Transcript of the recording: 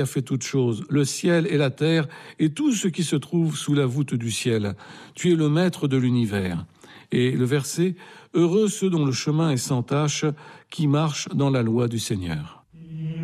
a fait toutes choses, le ciel et la terre, et tout ce qui se trouve sous la voûte du ciel. Tu es le maître de l'univers. Et le verset, heureux ceux dont le chemin est sans tache, qui marchent dans la loi du Seigneur.